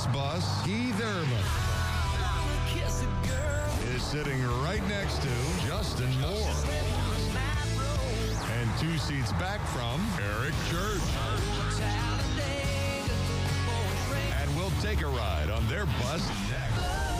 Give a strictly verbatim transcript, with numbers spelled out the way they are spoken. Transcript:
this bus, Keith Urban is sitting right next to Justin Moore. And two seats back from Eric Church. And we'll take a ride on their bus next.